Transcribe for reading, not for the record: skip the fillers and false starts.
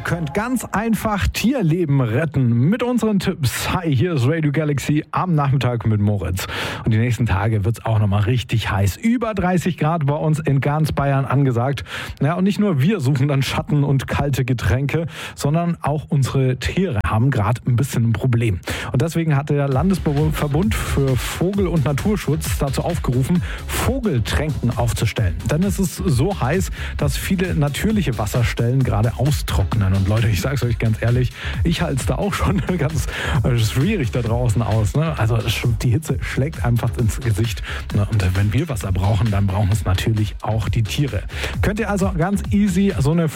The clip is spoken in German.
könnt ganz einfach Tierleben retten mit unseren Tipps. Hi, hier ist Radio Galaxy am Nachmittag mit Moritz. Und die nächsten Tage wird es auch nochmal richtig heiß. Über 30 Grad bei uns in ganz Bayern angesagt. Ja, und nicht nur wir suchen dann Schatten und kalte Getränke, sondern auch unsere Tiere haben gerade ein bisschen ein Problem. Und deswegen hat der Landesverbund für Vogel- und Naturschutz dazu aufgerufen, Vogeltränken aufzustellen. Denn es ist so heiß, dass viele natürliche Wasserstellen gerade austrocknen. Und Leute, ich sage es euch ganz ehrlich, ich halte es da auch schon ganz schwierig da draußen aus. Ne? Also die Hitze schlägt einfach ins Gesicht. Und wenn wir Wasser brauchen, dann brauchen es natürlich auch die Tiere. Könnt ihr also ganz easy so eine